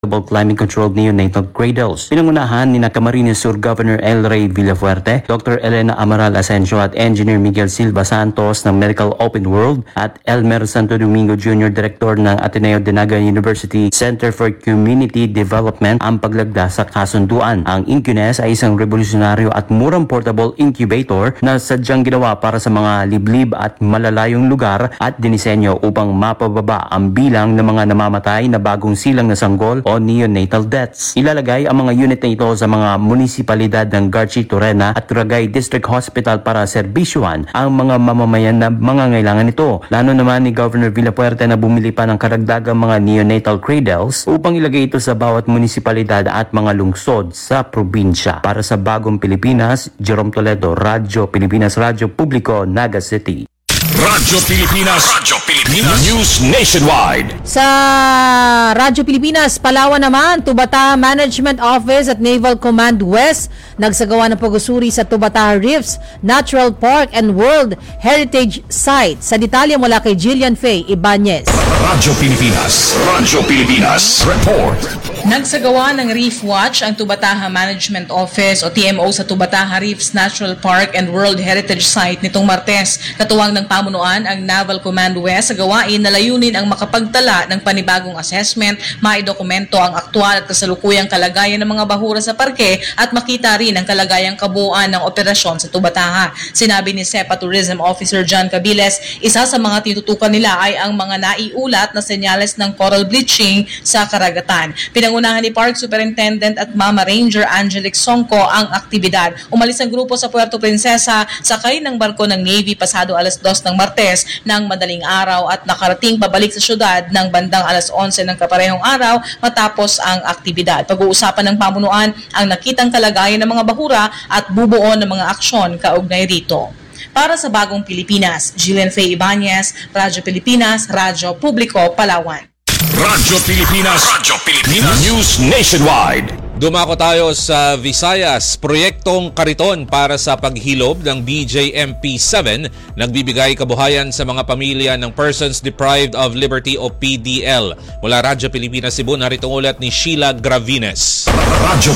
climate-controlled neonatal cradles. Pinangunahan ni Camarines Sur Governor El Rey Villafuerte, Dr. Elena Amaral Asensio at Engineer Miguel Silva Santos ng Medical Open World at Elmer Santo Domingo Jr. Director ng Ateneo de Naga University Center for Community Development ang paglagda sa kasunduan. Ang INCUNES ay isang revolusyonaryo at murang portable incubator na sadyang ginawa para sa mga liblib at malalayong lugar at dinisenyo upang mapababa ang bilang ng mga namamatay na bagong silang na sanggol o neonatal deaths. Ilalagay ang mga unit na ito sa mga munisipalidad ng Garchi, Turena at Turagay District Hospital para serbisyuhan ang mga mamamayan na mangangailangan nito. Plano naman ni Governor Villafuerte na bumili pa ng karagdagang mga neonatal cradles upang ilagay ito sa bawat munisipalidad at mga lungsod sa probinsya. Para sa Bagong Pilipinas, Jerome Toledo, Radyo Pilipinas, Radyo Publiko, Naga City. Radyo Pilipinas News Nationwide. Sa Radyo Pilipinas, Palawan naman, Tubata Management Office at Naval Command West nagsagawa ng pag-usuri sa Tubata Reefs Natural Park and World Heritage Site. Sa detalye mula kay Jillian Faye Ibanez. Radyo Pilipinas Report. Nagsagawa ng Reef Watch ang Tubataha Management Office o TMO sa Tubataha Reefs Natural Park and World Heritage Site nitong Martes. Katuwang ng pamunuan ang Naval Command West sa gawain na layunin ang makapagtala ng panibagong assessment, maidokumento ang aktwal at kasalukuyang kalagayan ng mga bahura sa parke at makita rin ang kalagayang kabuuan ng operasyon sa Tubataha. Sinabi ni SEPA Tourism Officer John Cabiles, isa sa mga tinutukan nila ay ang mga naiulat na senyales ng coral bleaching sa karagatan. Pinangunahan ni Park Superintendent at Mama Ranger Angelic Songko ang aktibidad. Umalis ang grupo sa Puerto Princesa, sakay ng barko ng Navy pasado alas 2 ng Martes ng madaling araw at nakarating pabalik sa syudad ng bandang alas 11 ng kaparehong araw matapos ang aktibidad. Pag-uusapan ng pamunuan ang nakitang kalagayan ng mga bahura at bubuo ng mga aksyon kaugnay rito. Para sa Bagong Pilipinas, Jillian Faye Ibanez, Radyo Pilipinas, Radyo Publiko, Palawan. Radyo Pilipinas News Nationwide. Dumako tayo sa Visayas. Proyektong Kariton para sa paghilob ng BJMP-7 nagbibigay kabuhayan sa mga pamilya ng Persons Deprived of Liberty o PDL. Mula Radyo Pilipinas Cebu, narito ang ulat ni Sheila Gravines. Radyo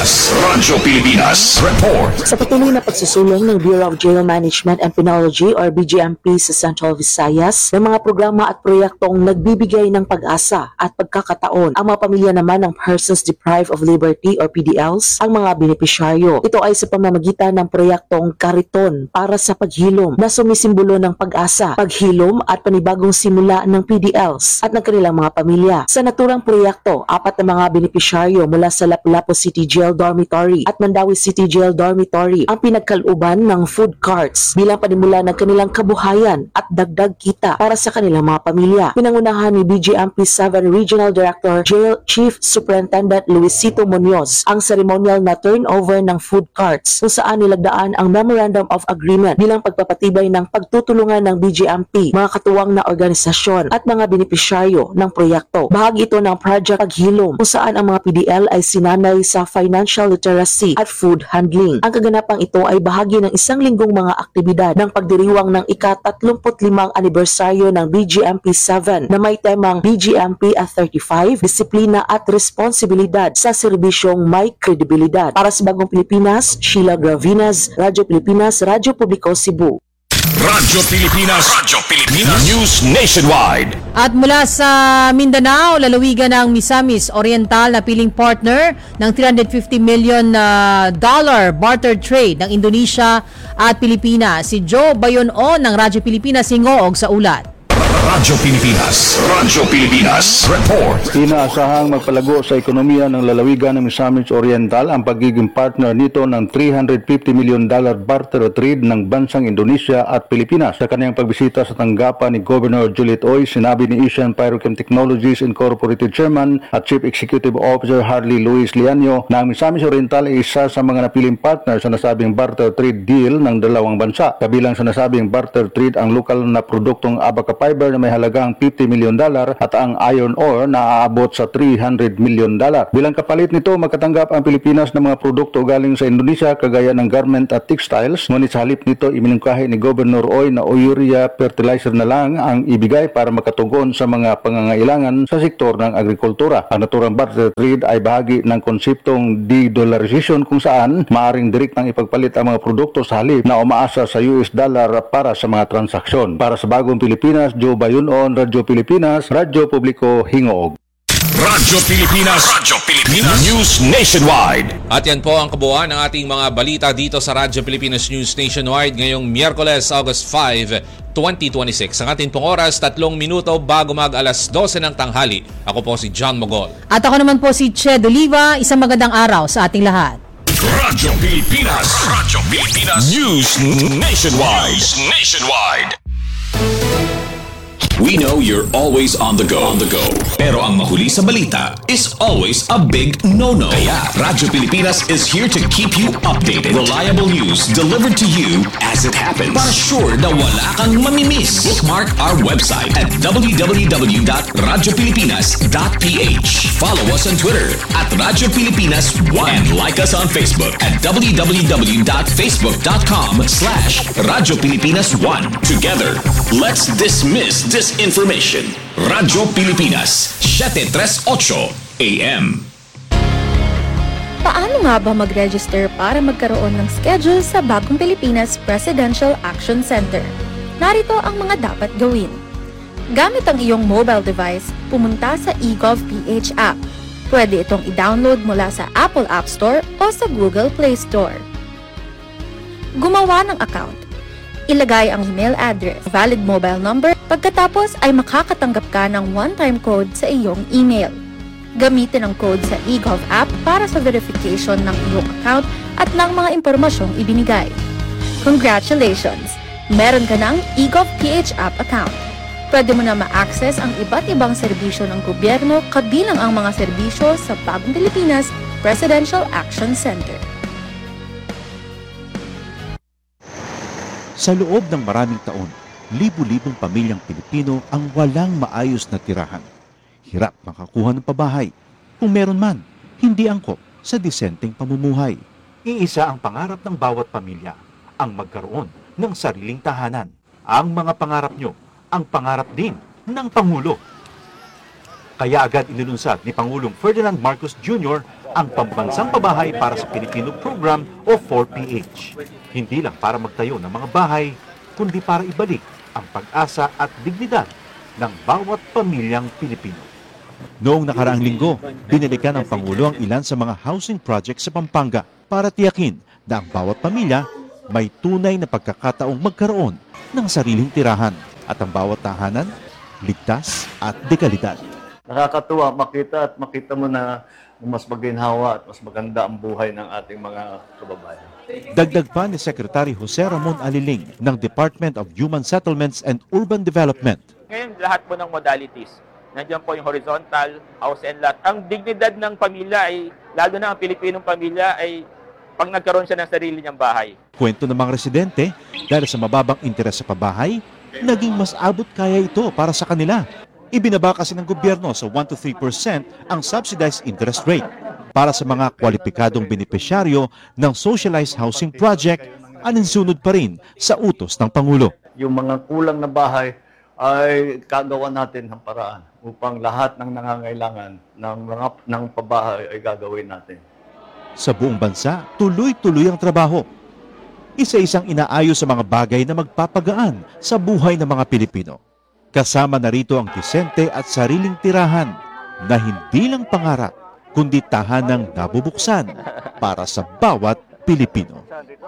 Pilipinas Report. Sa patuloy na pagsusulong ng Bureau of Jail Management and Penology or BJMP sa Central Visayas, ng mga programa at proyektong nagbibigay ng pag-asa at pagkakataon ang mga pamilya naman ng Persons Deprived of Liberty or PDLs ang mga benepisyaryo. Ito ay sa pamamagitan ng proyektong Kariton para sa paghilom na sumisimbolo ng pag-asa, paghilom at panibagong simula ng PDLs at ng kanilang mga pamilya. Sa naturang proyekto, 4 na mga benepisyaryo mula sa Lapu-Lapu City Jail Dormitory at Mandawi City Jail Dormitory ang pinagkalooban ng food carts bilang panimula ng kanilang kabuhayan at dagdag kita para sa kanilang mga pamilya. Pinangunahan ni BJMP 7 Regional Director Jail Chief Superintendent Luisito Munoz ang ceremonial na turnover ng food carts kung saan nilagdaan ang Memorandum of Agreement bilang pagpapatibay ng pagtutulungan ng BJMP, mga katuwang na organisasyon at mga benepisyaryo ng proyekto. Bahagi ito ng Project Paghilom kung saan ang mga PDL ay sinanay sa financial literacy at food handling. Ang kaganapang ito ay bahagi ng isang linggong mga aktibidad ng pagdiriwang ng ika-35 anibersaryo ng BJMP 7 na may temang BJMP at 35, Disiplina at Responsibilidad sa serbisyong may kredibilidad. Para sa Bagong Pilipinas, Sheila Gravines, Radyo Pilipinas, Radyo Publiko, Cebu. Radyo Pilipinas News Nationwide. At mula sa Mindanao, lalawigan ng Misamis Oriental na piling partner ng $350 million barter trade ng Indonesia at Pilipinas. Si Joe Bayon-O ng Radyo Pilipinas hingoog sa ulat. Radyo Pilipinas Report. Inaasahang magpalago sa ekonomiya ng lalawigan ng Misamis Oriental ang pagiging partner nito ng $350 million barter trade ng bansang Indonesia at Pilipinas. Sa kanyang pagbisita sa tanggapan ni Governor Juliet Oy, sinabi ni Asian Pyrochem Technologies Incorporated Chairman at Chief Executive Officer Harley Luis Lianyo na ang Misamis Oriental ay isa sa mga napiling partner sa nasabing barter trade deal ng dalawang bansa. Kabilang sa nasabing barter trade ang lokal na produktong abaca fiber na may halagang $50 million at ang iron ore na aabot sa $300 million. Bilang kapalit nito, magkatanggap ang Pilipinas ng mga produkto galing sa Indonesia kagaya ng garment at textiles, ngunit sa halip nito iminungkahi ni Governor Oy na urea fertilizer na lang ang ibigay para makatugon sa mga pangangailangan sa sektor ng agrikultura. Ang naturang barter trade ay bahagi ng konseptong de-dollarization kung saan maaaring direktang ipagpalit ang mga produkto sa halip na umaasa sa US dollar para sa mga transaksyon. Para sa Bagong Pilipinas, Joe Bayunon, Radyo Pilipinas, Radyo Publiko Hingoog. Radyo Pilipinas, News Nationwide. At yan po ang kabuuan ng ating mga balita dito sa Radyo Pilipinas News Nationwide ngayong Miyerkules, August 5, 2026. Ang ating pong oras, 3 minuto bago mag alas 12 ng tanghali. Ako po si John Mogol. At ako naman po si Ched Oliva. Isang magandang araw sa ating lahat. Radyo Pilipinas, News Nationwide. We know you're always on the go. Pero ang mahuli sa balita is always a big no-no. Kaya Radyo Pilipinas is here to keep you updated. Reliable news delivered to you as it happens. Para sure na wala kang mamimiss. Bookmark our website at www.radiopilipinas.ph. Follow us on Twitter at Radyo Pilipinas 1 and like us on Facebook at www.facebook.com/Radyo Pilipinas 1. Together, let's dismiss disinformation. Radyo Pilipinas, 738 AM. Paano nga ba mag-register para magkaroon ng schedule sa Bagong Pilipinas Presidential Action Center? Narito ang mga dapat gawin. Gamit ang iyong mobile device, pumunta sa eGovPH app. Pwede itong i-download mula sa Apple App Store o sa Google Play Store. Gumawa ng account. Ilagay ang email address, valid mobile number, pagkatapos ay makakatanggap ka ng one-time code sa iyong email. Gamitin ang code sa eGov app para sa verification ng iyong account at ng mga impormasyong ibinigay. Congratulations! Meron ka ng eGovPH app account. Pwede mo na ma-access ang iba't ibang serbisyo ng gobyerno kabilang ang mga serbisyo sa Bagong Pilipinas Presidential Action Center. Sa loob ng maraming taon, libu-libong pamilyang Pilipino ang walang maayos na tirahan. Hirap makakuha ng pabahay. Kung meron man, hindi angkop sa disenteng pamumuhay. Iisa ang pangarap ng bawat pamilya, ang magkaroon ng sariling tahanan. Ang mga pangarap nyo, ang pangarap din ng Pangulo. Kaya agad inilunsad ni Pangulong Ferdinand Marcos Jr. ang Pambansang Pabahay para sa Pilipino Program o 4PH. Hindi lang para magtayo ng mga bahay, kundi para ibalik ang pag-asa at dignidad ng bawat pamilyang Pilipino. Noong nakaraang linggo, binalikan ng Pangulo ang ilan sa mga housing projects sa Pampanga para tiyakin na ang bawat pamilya may tunay na pagkakataong magkaroon ng sariling tirahan at ang bawat tahanan ligtas at dekalidad. Nakakatuwa makita mo na mas maginhawa at mas maganda ang buhay ng ating mga kababayan. Dagdag pa ni Secretary Jose Ramon Aliling ng Department of Human Settlements and Urban Development. Ngayon, lahat po ng modalities. Nandiyan po yung horizontal, house and lot. Ang dignidad ng pamilya ay, lalo na ang Pilipinong pamilya, ay pag nagkaroon siya ng sarili niyang bahay. Kwento ng mga residente, dahil sa mababang interes sa pabahay, naging mas abot kaya ito para sa kanila. Ibinaba kasi ng gobyerno sa 1 to 3% ang subsidized interest rate. Para sa mga kwalipikadong benepisyaryo ng socialized housing project, aninsunod pa rin sa utos ng Pangulo. Yung mga kulang na bahay ay kagawa natin ng paraan upang lahat ng nangangailangan ng pabahay ay gagawin natin. Sa buong bansa, tuloy-tuloy ang trabaho. Isa-isang inaayos sa mga bagay na magpapagaan sa buhay ng mga Pilipino. Kasama na rito ang disente at sariling tirahan na hindi lang pangarap, kundi tahanang nabubuksan para sa bawat Pilipino.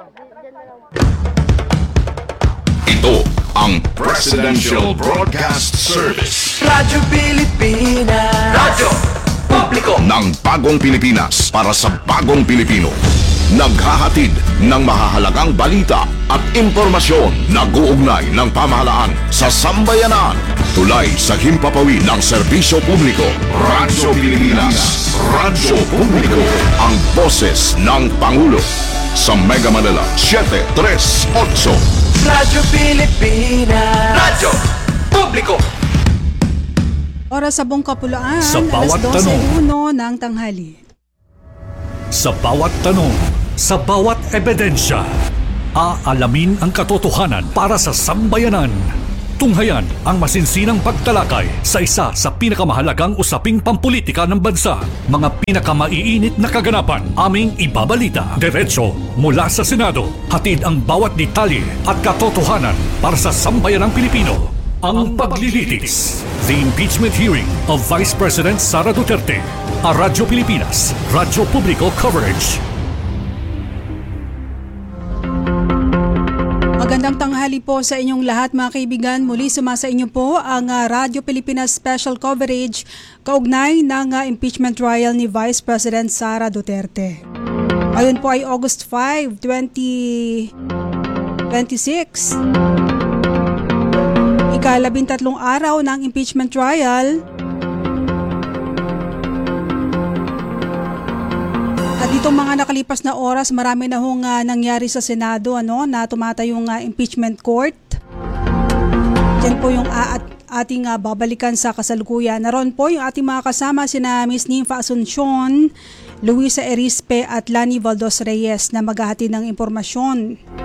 Ito ang Presidential Broadcast Service. Radyo Pilipinas. Radyo Publiko ng Bagong Pilipinas para sa Bagong Pilipino. Naghahatid ng mahahalagang balita at impormasyon na guugnay ng pamahalaan sa sambayanan. Tulay sa himpapawid ng serbisyo publiko. Radyo Pilipinas. Radyo Publiko. Ang boses ng Pangulo. Sa Mega Manila, 738. Radyo Pilipinas. Radyo Publiko! Oras sa buong Kapulaan, Sa bawat alas tanong. 12:01 ng tanghali. Sa bawat tanong, sa bawat ebidensya, aalamin ang katotohanan para sa sambayanan. Tunghayan ang masinsinang pagtalakay sa isa sa pinakamahalagang usaping pampolitika ng bansa. Mga pinakamaiinit na kaganapan, aming ibabalita. Diretso mula sa Senado, hatid ang bawat detalye at katotohanan para sa sambayanang Pilipino. Ang paglilitis. The impeachment hearing of Vice President Sara Duterte. A Radyo Pilipinas, Radyo Publiko Coverage. Magandang tanghali po sa inyong lahat mga kaibigan. Muli sumasa inyo po ang Radyo Pilipinas Special Coverage kaugnay ng impeachment trial ni Vice President Sara Duterte. Ngayon po ay August 5, 2026. Ika-13 araw ng impeachment trial. At itong mga nakalipas na oras, marami na hong nangyari sa Senado na tumatayong impeachment court. Diyan po yung ating babalikan sa kasalukuyan. Naroon po yung ating mga kasama sina Ms. Nympha Asuncion, Luisa Erispe at Lani Valdos Reyes na maghahatid ng impormasyon.